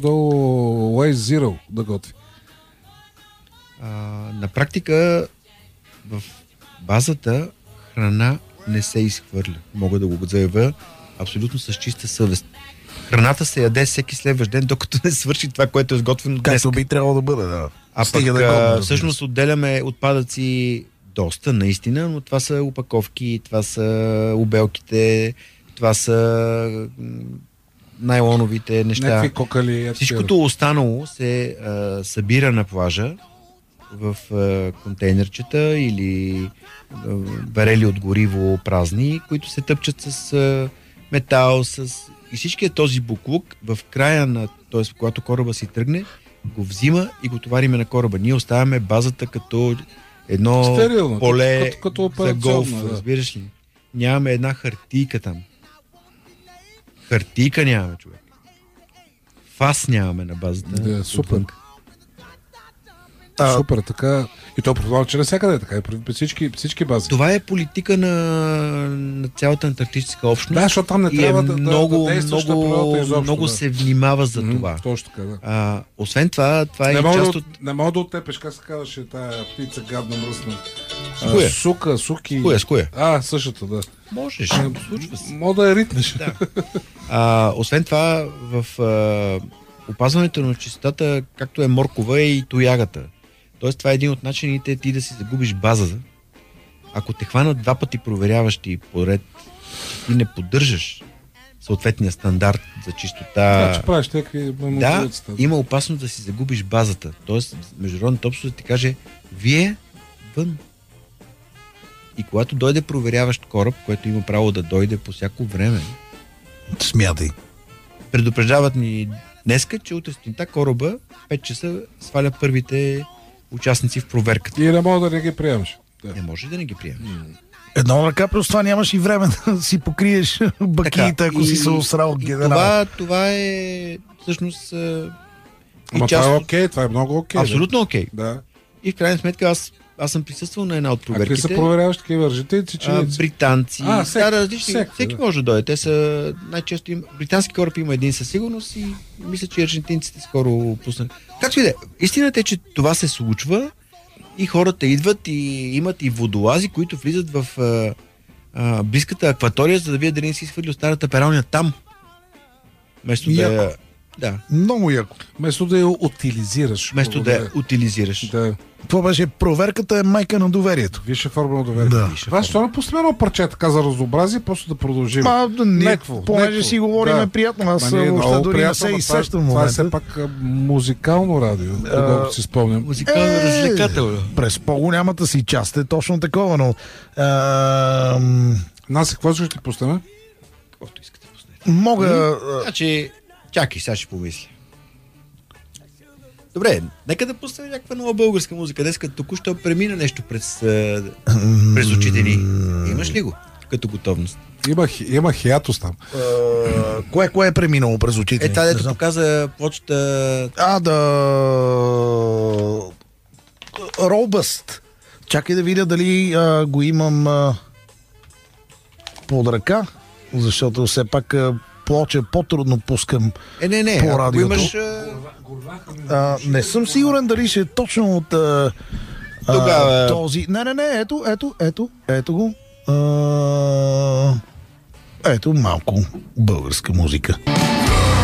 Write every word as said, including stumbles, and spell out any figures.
до Way Zero да готви. А, на практика в базата храна не се изхвърля. Мога да го заявя абсолютно с чиста съвест. Храната се яде всеки следващ ден, докато не свърши това, което е изготвено днес. Както би трябвало да бъде, да. А пък, да е годно, всъщност отделяме отпадъци доста, наистина, но това са опаковки, това са обелките, това са найлоновите неща. Някакви кокали. Всичкото останало се а, събира на плажа в а, контейнерчета или а, барели от гориво празни, които се тъпчат с а, метал, с... и всичкият този буклук в края на, т.е. когато кораба си тръгне, го взима и го товариме на кораба. Ние оставяме базата като едно стерилно, поле като, като за голф, да. разбираш ли? Нямаме една хартийка там. Хартийка нямаме, човек. Фас нямаме на базата. Да, супер. А, Супер, така. И то предполага, че навсякъде е така. При всички, всички бази. Това е политика на, на цялата антарктическа общност. Да, защото там не и трябва е да, много, да, да действаш на много, природата изобщо. много да. се внимава за М-м, това. Точно така, да. А, освен това, това е Не и мога, част да, от... не мога да оттепеш, как се казваше тая птица гадна мръсна. С коя? Сука, суки. С коя, с коя? А, същата, да. Можеш, случва се. Мога да я ритнеш. Да. А, освен това, в а, опазването на чистотата, както е моркова, е и тоягата. Тоест, това е един от начините ти да си загубиш база. Ако те хванат два пъти проверяващи поред, ти не поддържаш съответния стандарт за чистота. Да, че правиш някакви... Да, има опасност да си загубиш базата. Тоест, международната общност ти каже, вие вън. И когато дойде проверяващ кораб, който има право да дойде по всяко време, смятай. предупреждават ни днеска, че утре сутринта кораба пет часа сваля първите участници в проверката. И не мога да не ги приемаш. Да. Не може да не ги приемеш. Едно ръка, плюс това нямаш и време да си покриеш бакиите, ако и, си се осрал генерал. Това, това е всъщност Ама част... това е окей, това е много окей. Абсолютно окей. Да. И в крайна сметка аз, аз съм присъствал на една от проверките. А какви са проверяваш такива жителици, чиници? Британци. А, всеки, да, различни. всеки, всеки да. може да дойде. Те са най-често им... Британски кораб има един със сигурност и мисля, че аржентинците скоро пуснат. Както и да е. Истината е, че това се случва и хората идват и имат и водолази, които влизат в а, а, близката акватория, за да видят дали не си изхвърли старата пералня там. Вместо да я... Да. Много яко. Вместо да я утилизираш. Вместо да я утилизираш. Да. Това беше проверката е майка на доверието. Висша форма на доверие. Да. Това ще не пуснем едно парче така за разнообразие, просто да продължим. Ма, не, Некво, понеже некво. си говорим Да. приятно, аз Ма не, въобще много дори не приятно, се ма изсещам в това, това е момента. все пак а, музикално радио, доколкото си спомням. Музикално Е, развлекателно. През по-голямата си част е точно такова, но... А, Нас, какво ще ти пуснем? Каквото искате пуснете. мога... а, Значи, чакай, сега ще помисля. Добре, нека да пуснем някаква нова българска музика. Днес като току-що премина нещо през, а, през очите ни. Имаш ли го като готовност? Има, има хиатус там. а, кое, кое е преминало през очите? Е, ни? тази Не дето знам. показа почта... А, да... Робъст. Чакай да видя дали а, го имам а, под ръка, защото все пак а, плоче по-трудно пускам Е, не, не, по ако радиото. имаш... А... А, не съм сигурен дали ще е точно от а, а, Тогава- този... Не, не, не, ето, ето, ето, ето го. А, ето малко българска музика.